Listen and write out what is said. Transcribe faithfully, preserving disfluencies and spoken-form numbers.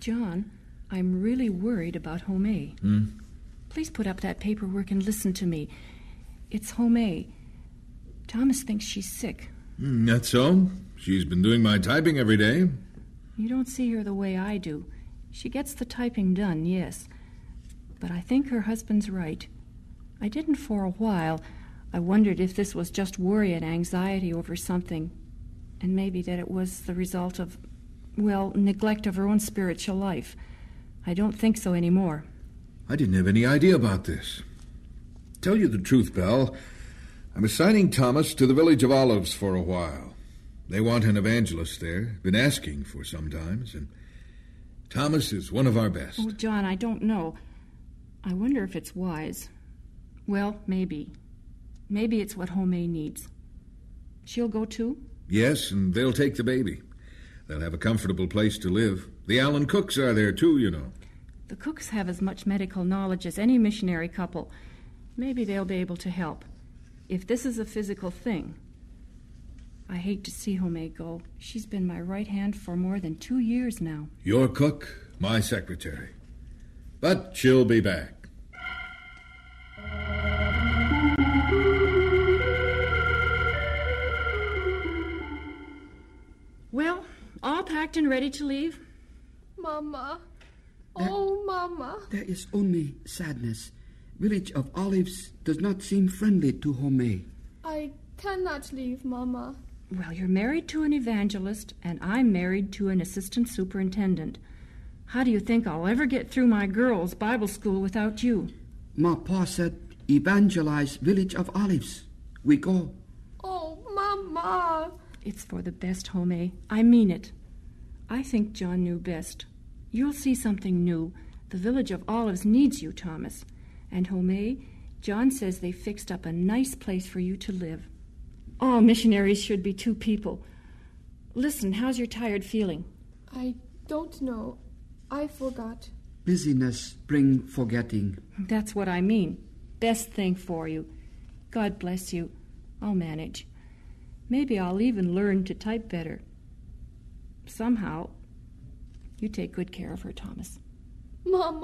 John, I'm really worried about Homais. Hmm? Please put up that paperwork and listen to me. It's Homais. Thomas thinks she's sick. Mm, that's so. She's been doing my typing every day. You don't see her the way I do. She gets the typing done, yes. But I think her husband's right. I didn't for a while. I wondered if this was just worry and anxiety over something, and maybe that it was the result of, well, neglect of her own spiritual life. I don't think so anymore. I didn't have any idea about this. Tell you the truth, Belle, I'm assigning Thomas to the Village of Olives for a while. They want an evangelist there. Been asking for sometimes, and Thomas is one of our best. Oh, John, I don't know. I wonder if it's wise. Well, maybe. Maybe it's what Homais needs. She'll go too? Yes, and they'll take the baby. They'll have a comfortable place to live. The Allen Cooks are there too, you know. The Cooks have as much medical knowledge as any missionary couple. Maybe they'll be able to help. If this is a physical thing. I hate to see Homais go. She's been my right hand for more than two years now. Your cook, my secretary. But she'll be back. Well, all packed and ready to leave? Mama. Oh, there, Mama. There is only sadness. Village of Olives does not seem friendly to Homais. I cannot leave, Mama. Well, you're married to an evangelist, and I'm married to an assistant superintendent. How do you think I'll ever get through my girls' Bible school without you? Ma Pa said, evangelize Village of Olives. We go. Oh, Mama. It's for the best, Homais. I mean it. I think John knew best. You'll see something new. The Village of Olives needs you, Thomas. And Homais, John says they fixed up a nice place for you to live. All missionaries should be two people. Listen, how's your tired feeling? I don't know. I forgot. Busyness bring forgetting. That's what I mean. Best thing for you. God bless you. I'll manage. Maybe I'll even learn to type better. Somehow, you take good care of her, Thomas. Mama.